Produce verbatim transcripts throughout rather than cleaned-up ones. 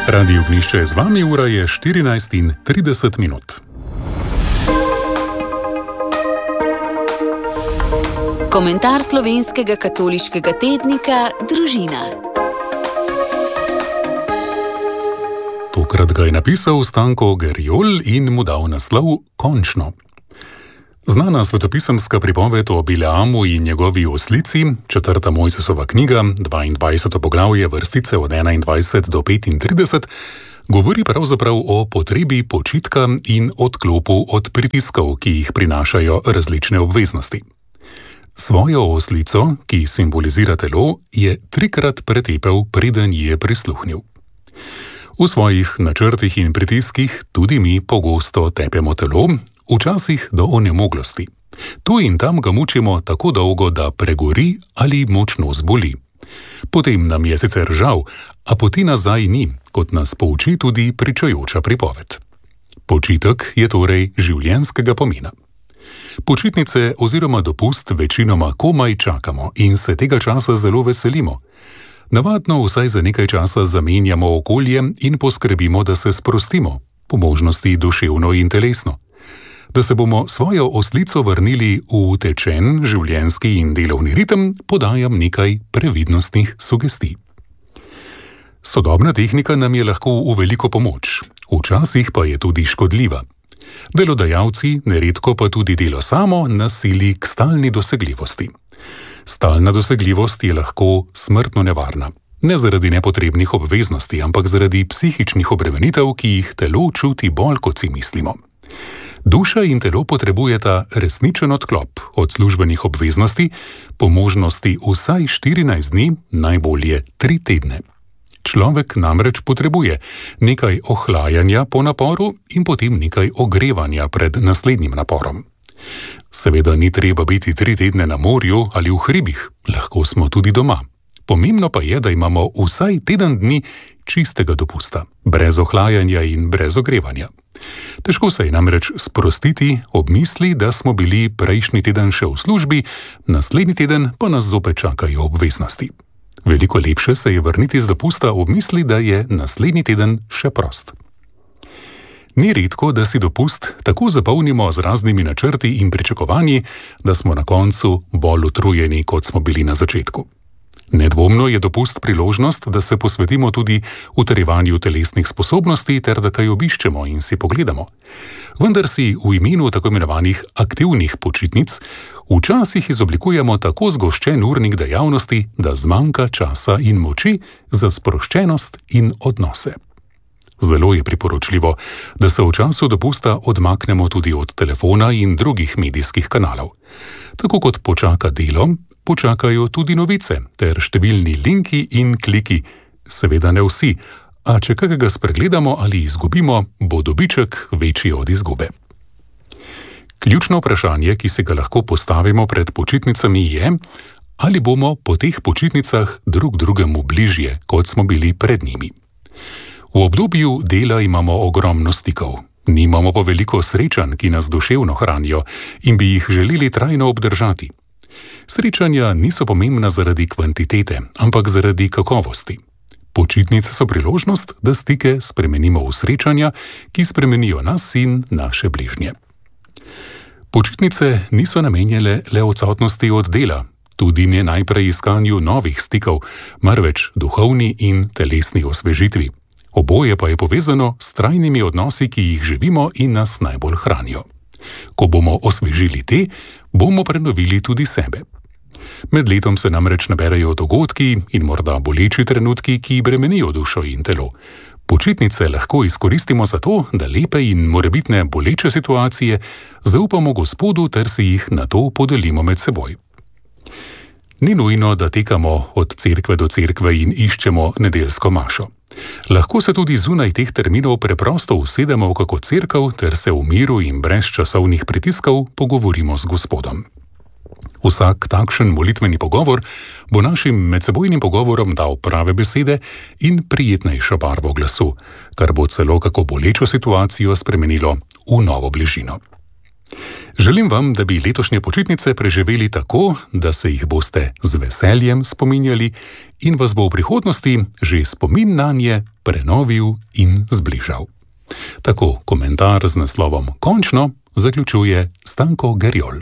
Radio Ognjišče je z vami, ura je štirinajst in trideset minut. Komentar slovenskega katoliškega tednika Družina. Tokrat ga je napisal Stanko Gerjol in mu dal naslov Končno. Znana svetopisemska pripoved o Bileamu in njegovi oslici, četrta Mojsesova knjiga, dvaindvajseto poglavje, vrstice od enaindvajset do petintrideset, govori pravzaprav o potrebi počitka in odklopu od pritiskov, ki jih prinašajo različne obveznosti. Svojo oslico, ki simbolizira telo, je trikrat pretepel, preden ji je prisluhnil. V svojih načrtih in pritiskih tudi mi pogosto tepemo telo, včasih do onemoglosti. Tu in tam ga mučimo tako dolgo, da pregori ali močno zboli. Potem nam je sicer žal, a poti nazaj ni, kot nas pouči tudi pričajoča pripoved. Počitek je torej življenjskega pomena. Počitnice oziroma dopust večinoma komaj čakamo in se tega časa zelo veselimo. Navadno vsaj za nekaj časa zamenjamo okolje in poskrbimo, da se sprostimo, po možnosti duševno in telesno. Da se bomo svojo oslico vrnili v utečen življenjski in delovni ritem, podajam nekaj previdnostnih sugestij. Sodobna tehnika nam je lahko v veliko pomoč, včasih pa je tudi škodljiva. Delodajalci, neredko pa tudi delo samo, nas sili k stalni dosegljivosti. Stalna dosegljivost je lahko smrtno nevarna. Ne zaradi nepotrebnih obveznosti, ampak zaradi psihičnih obremenitev, ki jih telo čuti bolj, kot si mislimo. Duša in telo potrebujeta resničen odklop od službenih obveznosti, po možnosti vsaj štirinajst dni, najbolje tri tedne. Človek namreč potrebuje nekaj ohlajanja po naporu in potem nekaj ogrevanja pred naslednjim naporom. Seveda ni treba biti tri tedne na morju ali v hribih, lahko smo tudi doma. Pomembno pa je, da imamo vsaj teden dni čistega dopusta, brez ohlajanja in brez ogrevanja. Težko se je namreč sprostiti ob misli, da smo bili prejšnji teden še v službi, naslednji teden pa nas zopet čakajo obveznosti. Veliko lepše se je vrniti z dopusta ob misli, da je naslednji teden še prost. Ni redko, da si dopust tako zapolnimo z raznimi načrti in pričakovanji, da smo na koncu bolj utrujeni, kot smo bili na začetku. Nedvomno je dopust priložnost, da se posvetimo tudi utrjevanju telesnih sposobnosti ter da kaj obiščemo in si pogledamo. Vendar si v imenu tako imenovanih aktivnih počitnic včasih izoblikujemo tako zgoščen urnik dejavnosti, da zmanjka časa in moči za sproščenost in odnose. Zelo je priporočljivo, da se v času dopusta odmaknemo tudi od telefona in drugih medijskih kanalov. Tako kot počaka delo, počakajo tudi novice ter številni linki in kliki, seveda ne vsi, a če kakega spregledamo ali izgubimo, bo dobiček večji od izgube. Ključno vprašanje, ki se ga lahko postavimo pred počitnicami, je, ali bomo po teh počitnicah drug drugemu bližje, kot smo bili pred njimi. V obdobju dela imamo ogromno stikov, nimamo pa veliko srečanj, ki nas duševno hranijo in bi jih želeli trajno obdržati. Srečanja niso pomembna zaradi kvantitete, ampak zaradi kakovosti. Počitnice so priložnost, da stike spremenimo v srečanja, ki spremenijo nas in naše bližnje. Počitnice niso namenjene le odsotnosti od dela, tudi ne najprej iskanju novih stikov, marveč duhovni in telesni osvežitvi. Oboje pa je povezano s trajnimi odnosi, ki jih živimo in nas najbolj hranijo. Ko bomo osvežili te, bomo prenovili tudi sebe. Med letom se namreč naberajo dogodki in morda boleči trenutki, ki bremenijo dušo in telo. Počitnice lahko izkoristimo za to, da lepe in morebitne boleče situacije zaupamo Gospodu ter si jih nato podelimo med seboj. Ni nujno, da tekamo od cerkve do cerkve in iščemo nedeljsko mašo. Lahko se tudi zunaj teh terminov preprosto usedemo v kako cerkev ter se v miru in brez časovnih pritiskov pogovorimo z Gospodom. Vsak takšen molitveni pogovor bo našim medsebojnim pogovorom dal prave besede in prijetnejšo barvo glasu, kar bo celo kako bolečo situacijo spremenilo v novo bližino. Želim vam, da bi letošnje počitnice preživeli tako, da se jih boste z veseljem spominjali in vas bo v prihodnosti že spomin nanje prenovil in zbližal. Tako komentar z naslovom Končno zaključuje Stanko Gerjol.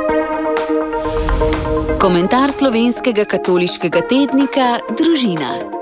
Komentar slovenskega katoliškega tednika Družina.